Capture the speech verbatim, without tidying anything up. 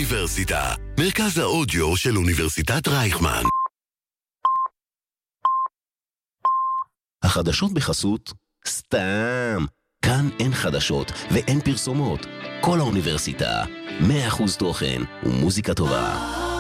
האוניברסיטה, מרכז האודיו של אוניברסיטת רייכמן. החדשות בחסות סתם. כאן אין חדשות ואין פרסומות. כל האוניברסיטה, מאה אחוז תוכן ומוזיקה טובה.